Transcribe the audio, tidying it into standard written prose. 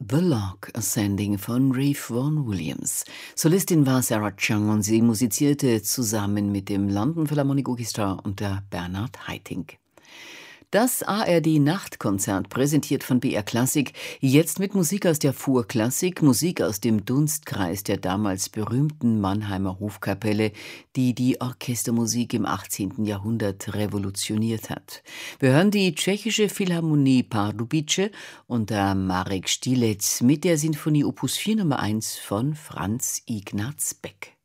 The Lark Ascending von Ralph Vaughan Williams. Solistin war Sarah Chung und sie musizierte zusammen mit dem London Philharmonic Orchestra unter Bernard Haitink. Das ARD-Nachtkonzert präsentiert von BR Klassik, jetzt mit Musik aus der Fuhrklassik, Musik aus dem Dunstkreis der damals berühmten Mannheimer Hofkapelle, die die Orchestermusik im 18. Jahrhundert revolutioniert hat. Wir hören die tschechische Philharmonie Pardubice unter Marek Stilec mit der Sinfonie Opus 4 Nummer 1 von Franz Ignaz Beck.